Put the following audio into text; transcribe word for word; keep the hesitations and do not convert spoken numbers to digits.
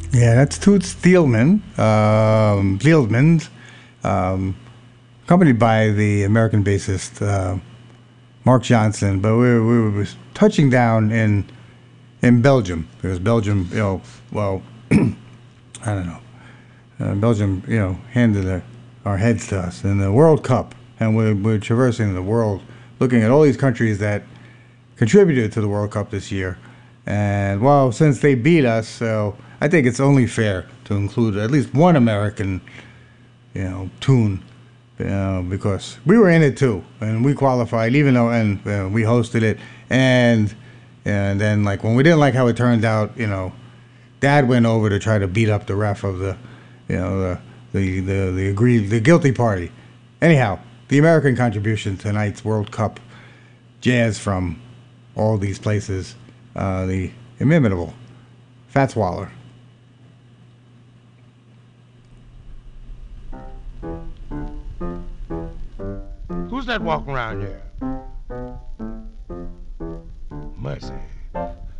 Yeah, that's Toots Thielman, um, Thielman, um, accompanied by the American bassist uh, Mark Johnson. But we, we were touching down in in Belgium because Belgium, you know, well, I don't know, uh, Belgium, you know, handed their, our heads to us in the World Cup, and we're, we're traversing the world, looking at all these countries that contributed to the World Cup this year. And well, since they beat us, so I think it's only fair to include at least one American, you know, tune, uh, because we were in it too, and we qualified, even though and uh, we hosted it, and and then like when we didn't like how it turned out, you know, Dad went over to try to beat up the ref of the, you know, the the the, the agreed the guilty party. Anyhow, the American contribution to tonight's World Cup jazz from all these places, uh, the inimitable Fats Waller. Who's that walking around here? Mercy.